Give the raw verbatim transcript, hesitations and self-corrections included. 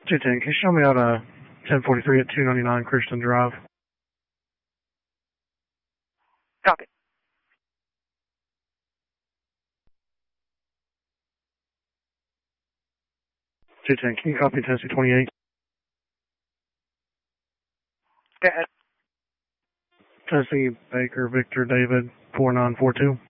two ten, can you show me out uh, ten forty-three at two ninety-nine Christian Drive? Copy. two ten, can you copy Tennessee twenty-eight? Go ahead. Tennessee Baker Victor David four nine four two.